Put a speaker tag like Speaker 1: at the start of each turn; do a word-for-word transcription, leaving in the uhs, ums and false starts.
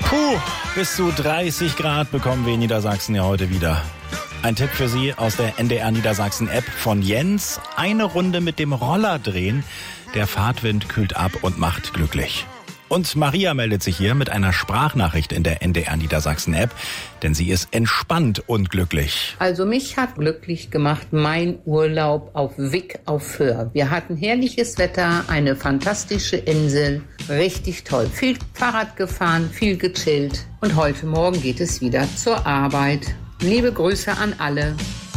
Speaker 1: Puh, bis zu dreißig Grad bekommen wir in Niedersachsen ja heute wieder. Ein Tipp für Sie aus der N D R Niedersachsen App von Jens. Eine Runde mit dem Roller drehen. Der Fahrtwind kühlt ab und macht glücklich. Und Maria meldet sich hier mit einer Sprachnachricht in der N D R Niedersachsen App, denn sie ist entspannt und glücklich.
Speaker 2: Also mich hat glücklich gemacht mein Urlaub auf Wick auf Föhr. Wir hatten herrliches Wetter, eine fantastische Insel, richtig toll. Viel Fahrrad gefahren, viel gechillt und heute Morgen geht es wieder zur Arbeit. Liebe Grüße an alle.